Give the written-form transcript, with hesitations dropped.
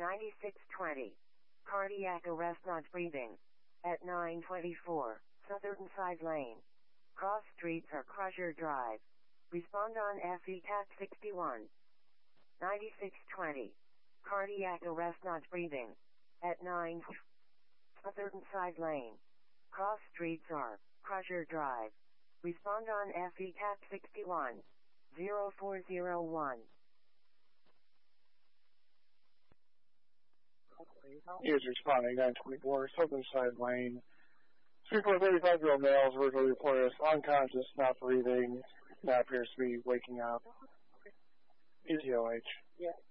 9620. Cardiac arrest not breathing. At 924, Southern Side Lane. Cross Streets or Crusher Drive. Respond on FE TAC 61. 9620. Cardiac arrest not breathing. At 9 Southern Side Lane. Cross Streets or Crusher Drive. Respond on FE TAC 61. 0401. He is responding 924, Southern Side Lane. 35-year-old male is virtually reported as unconscious, not breathing, now appears to be waking up. ETOH. Yeah.